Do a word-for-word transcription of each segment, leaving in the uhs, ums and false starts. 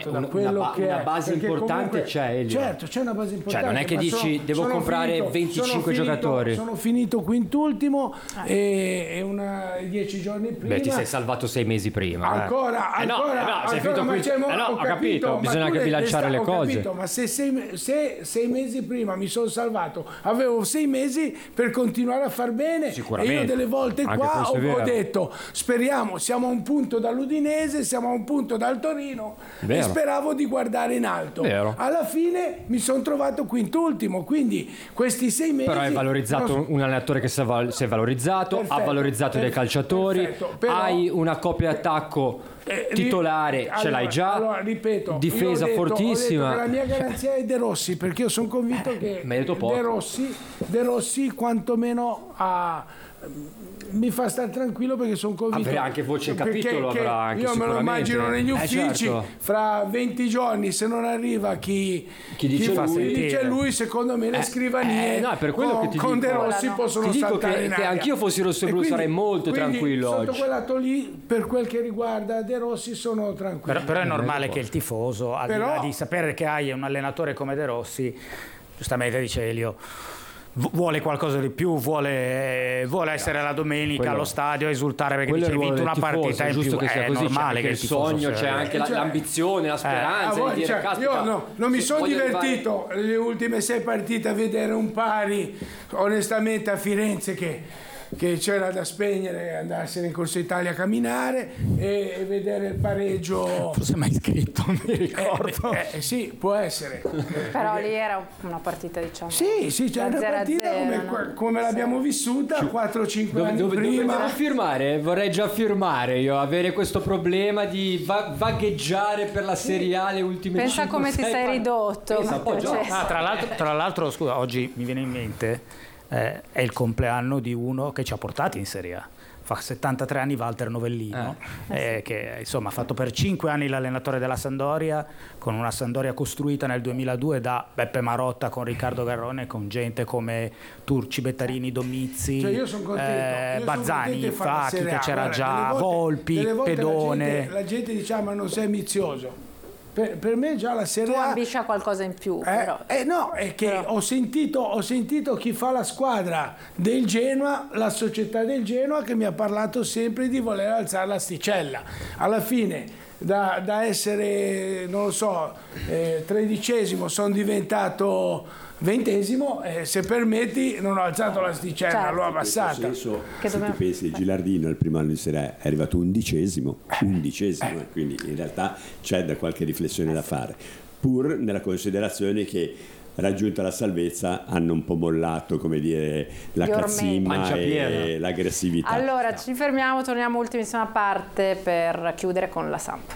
certo, una, da quello una, che una è, base perché importante comunque, c'è, Elio. Certo, c'è una base importante. Cioè non è che ma dici sono, devo sono comprare finito, venticinque sono giocatori. Finito, sono finito quintultimo e, e una, dieci giorni prima. Beh, ti sei salvato sei mesi prima. Ancora, eh. ancora, eh no, eh no, sei ancora, finito ma qui. c'è mo- Eh no, ho ho capito, capito, ma bisogna tu anche le- bilanciare le le sta- ho cose. capito, ma se sei, se sei mesi prima mi sono salvato, avevo sei mesi per continuare a far bene. Sicuramente. E io delle volte Anche qua questo è ho, vero. ho detto speriamo, siamo a un punto dall'Udinese, siamo a un punto dal Torino Vero. e speravo di guardare in alto. Vero. Alla fine mi sono trovato quintultimo, quindi questi sei mesi. Però hai valorizzato non- un allenatore che si è val- si è valorizzato, ha Perfetto, valorizzato dei per- calciatori, perfetto, però- hai una coppia attacco Eh, ri- titolare, ce allora- l'hai già, allora, ripeto, difesa io ho detto- fortissima. ho detto che la mia garanzia è De Rossi, perché io sono convinto che mi hai detto poco. De Rossi, De Rossi quantomeno ha, mi fa stare tranquillo, perché sono convinto Avrà anche voce in perché- capitolo, che avrà anche io me lo sicuramente. immagino negli Eh, uffici, certo. fra venti giorni, se non arriva chi, Chi dice fa lui. dice lui, secondo me le Eh, scrivanie eh, no, è per quello con, che ti con dico. De Rossi Volano. possono Ti dico saltare che- in che aria. anch'io fossi rossoblu E quindi- sarei molto quindi tranquillo sotto oggi. quel lato lì, per quel che riguarda De Rossi, sono tranquillo. Però, però è normale che il tifoso, al Però- di là di sapere che hai un allenatore come De Rossi, giustamente dice Elio, vu- vuole qualcosa di più, vuole, vuole essere la domenica Quello- allo stadio a esultare perché Quello è dice il hai vinto ruolo una del tifoso, partita è in giusto più. che sia È così, c'è normale anche che il il tifoso sogno, sia- c'è anche la- Cioè- l'ambizione, la speranza Ah, di voi- dire cioè, caspita, io no, non mi se sono voglio arrivare- divertito le ultime sei partite a vedere un pari, onestamente, a Firenze che, che c'era da spegnere, andarsene in Corso Italia a camminare e, e vedere il pareggio. Forse mai scritto, non mi Eh, ricordo. eh, eh, sì, può essere. Però lì era una partita, diciamo. Sì, sì, c'è da una zero a partita zero, come, no? come l'abbiamo vissuta quattro cinque Dove, anni dove, dove prima. devo firmare? Vorrei già firmare io, avere questo problema di va- vagheggiare per la Serie A le ultime Pensa cinque, come ti sei sei par- ridotto, Pensa un po' Matteo già. Cesare. Ah, tra l'altro, tra l'altro, scusa, oggi mi viene in mente, eh, è il compleanno di uno che ci ha portati in Serie A. Fa settantatré anni Walter Novellino, eh, che insomma ha fatto per cinque anni l'allenatore della Sampdoria, con una Sampdoria costruita nel duemiladue da Beppe Marotta con Riccardo Garrone, con gente come Turci, Bettarini, Domizzi, Cioè io sono contento, eh, io sono Bazzani, contento di fare la infatti, Serie che A. c'era Guarda, già, delle volte- Volpi, delle volte Pedone. La gente, la gente dice ma non sei ambizioso. Per, per me già la Serie Tu A ambisci a qualcosa in più, Eh, però. eh no, è che Però- ho sentito, ho sentito chi fa la squadra del Genoa, la società del Genoa, che mi ha parlato sempre di voler alzare l'asticella. Alla fine, da, da essere, non lo so, eh, tredicesimo, sono diventato ventesimo, e se permetti non ho alzato l'asticella, Certo. l'ho In questo abbassata. senso, Che se dobbiamo- tu pensi Gilardino al primo anno di Serie A è arrivato undicesimo, undicesimo, e quindi in realtà c'è da qualche riflessione da fare, pur nella considerazione che raggiunta la salvezza hanno un po' mollato, come dire, la Gli ormeggi. cazzimma Pancia e piena. l'aggressività. Allora, ci fermiamo, torniamo ultimissima parte per chiudere con la Samp.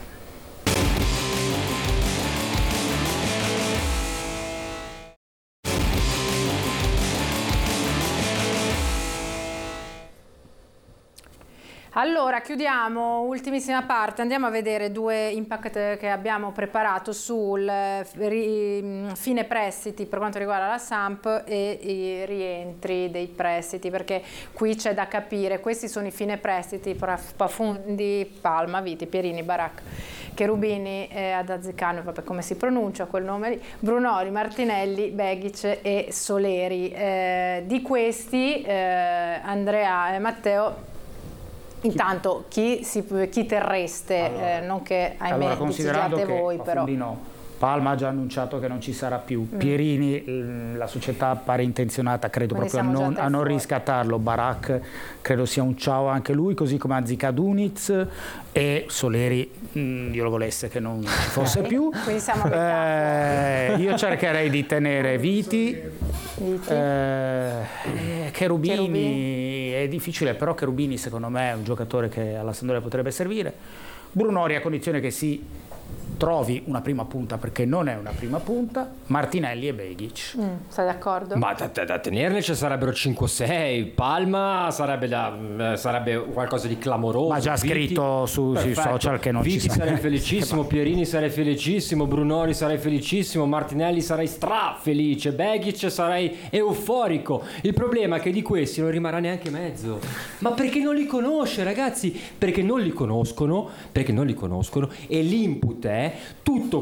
Allora, chiudiamo, ultimissima parte, andiamo a vedere due impact che abbiamo preparato sul eh, ri- fine prestiti per quanto riguarda la Samp e i rientri dei prestiti, perché qui c'è da capire, questi sono i fine prestiti, Pafundi, Palma, Viti, Pierini, Barak, Cherubini, eh, Adazzicano, vabbè come si pronuncia quel nome lì, Brunori, Martinelli, Begic e Soleri. Eh, di questi eh, Andrea e Matteo, intanto chi, si, chi terreste, Allora, eh, non che ahimè allora, considerando decidiate che voi, però. Pafundi no, Palma ha già annunciato che non ci sarà più, Pierini, mm, la società pare intenzionata, credo Quindi proprio a siamo non, già tre a non fuori. riscattarlo. Barak credo sia un ciao anche lui, così come Azzica Duniz, e Soleri, mm, Dio lo volesse che non ci fosse Ok, più. quindi siamo a metà. Eh, io cercherei di tenere Viti, Viti. eh, Cherubini, Cherubini. è difficile, però Cherubini secondo me è un giocatore che alla Sampdoria potrebbe servire. Brunori a condizione che si trovi una prima punta, perché non è una prima punta, Martinelli e Begic. Mm, sei d'accordo? Ma da, da- da tenerne ci sarebbero cinque sei, Palma sarebbe, da, eh, sarebbe qualcosa di clamoroso. Ma già Viti- scritto su- sui Perfetto. social che non Viti ci sarà. sarei felicissimo, Pierini sarei felicissimo, Brunori sarei felicissimo, Martinelli sarei stra felice, Begic sarei euforico. Il problema è che di questi non rimarrà neanche mezzo. Ma perché non li conosce, ragazzi? Perché non li conoscono, perché non li conoscono e l'input è tutto